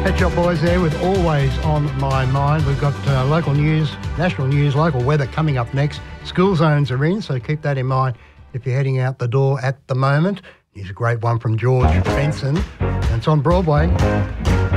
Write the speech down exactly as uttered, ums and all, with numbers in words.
Pet Shop Boys there with Always on My Mind. We've got uh, local news, national news, local weather coming up next. School zones are in, so keep that in mind if you're heading out the door at the moment. Here's a great one from George Benson, and it's on Broadway.